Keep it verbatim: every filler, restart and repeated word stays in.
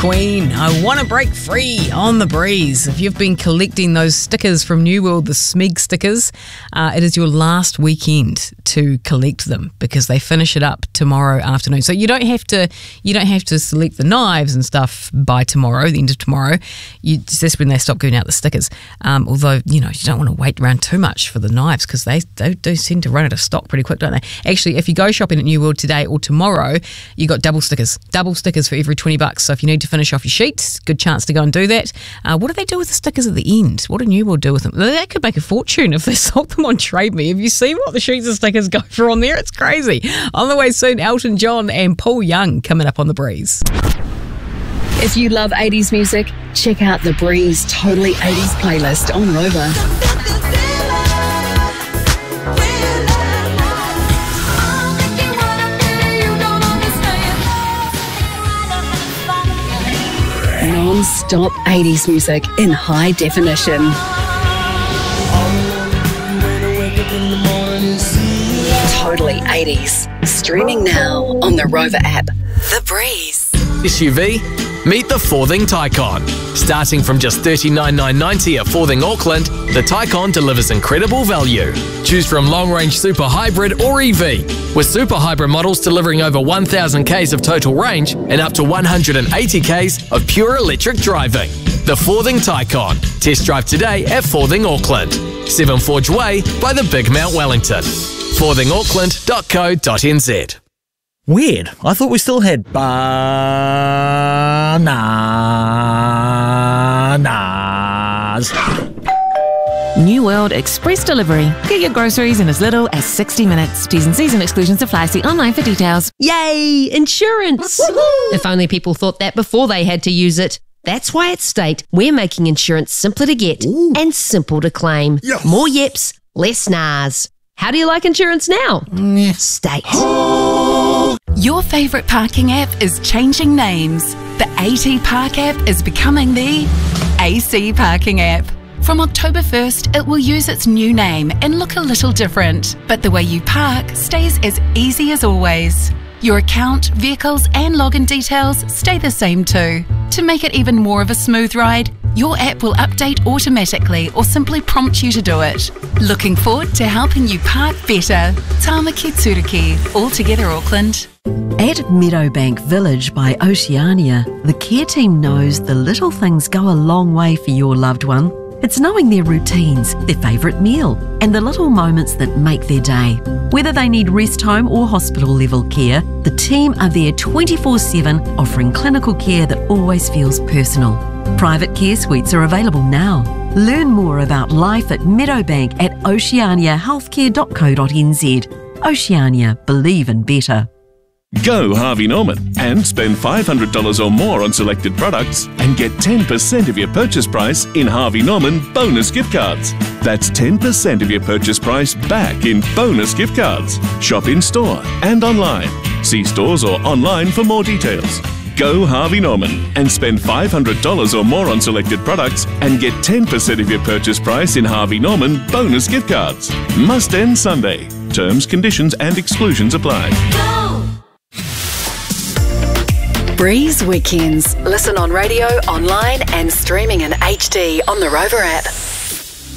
Queen, I Want to Break Free on the Breeze. If you've been collecting those stickers from New World, the Smeg stickers, uh, it is your last weekend to collect them because they finish it up tomorrow afternoon. So you don't have to you don't have to select the knives and stuff by tomorrow, the end of tomorrow. You, that's when they stop giving out the stickers. Um, although, you know, you don't want to wait around too much for the knives because they, they do seem to run out of stock pretty quick, don't they? Actually, if you go shopping at New World today or tomorrow, you got double stickers. Double stickers for every twenty bucks. So if you need to finish off your sheets, good chance to go and do that. Uh, what do they do with the stickers at the end? What do New World do with them? They could make a fortune if they sold them on Trade Me. Have you seen what the sheets of stickers go for on there? It's crazy. On the way soon, Elton John and Paul Young coming up on The Breeze. If you love eighties music, check out the Breeze Totally eighties playlist on Rover. Non-stop eighties music in high definition. Totally eighties. Streaming now on the Rover app. The Breeze. S U V? Meet the Forthing Taycan. Starting from just thirty-nine thousand nine hundred ninety at Forthing Auckland, the Taycan delivers incredible value. Choose from long-range Super Hybrid or E V, with Super Hybrid models delivering over one thousand kays of total range and up to one hundred eighty kays of pure electric driving. The Forthing Taycan. Test drive today at Forthing Auckland, Seven Forge Way by the Big Mount Wellington. forthing auckland dot co dot n z. Weird. I thought we still had bananas. New World Express Delivery. Get your groceries in as little as sixty minutes. T's and C's and exclusions apply. See online for details. Yay! Insurance! If only people thought that before they had to use it. That's why at State, we're making insurance simpler to get Ooh. and simple to claim. Yes. More yeps, less nars. How do you like insurance now? Mm. State. Your favourite parking app is changing names. The AT Park app is becoming the A C Parking app. From October first, it will use its new name and look a little different, but the way you park stays as easy as always. Your account, vehicles and login details stay the same too. To make it even more of a smooth ride, your app will update automatically or simply prompt you to do it. Looking forward to helping you park better. Tāmaki Turiki, all together Auckland. At Meadowbank Village by Oceania, the care team knows the little things go a long way for your loved one. It's knowing their routines, their favourite meal, and the little moments that make their day. Whether they need rest home or hospital level care, the team are there twenty-four seven, offering clinical care that always feels personal. Private care suites are available now. Learn more about life at Meadowbank at oceania healthcare dot co dot n z. Oceania, believe in better. Go Harvey Norman and spend five hundred dollars or more on selected products and get ten percent of your purchase price in Harvey Norman bonus gift cards. That's ten percent of your purchase price back in bonus gift cards. Shop in store and online. See stores or online for more details. Go Harvey Norman and spend five hundred dollars or more on selected products and get ten percent of your purchase price in Harvey Norman bonus gift cards. Must end Sunday. Terms, conditions and exclusions apply. Breeze Weekends. Listen on radio, online and streaming in H D on the Rover app.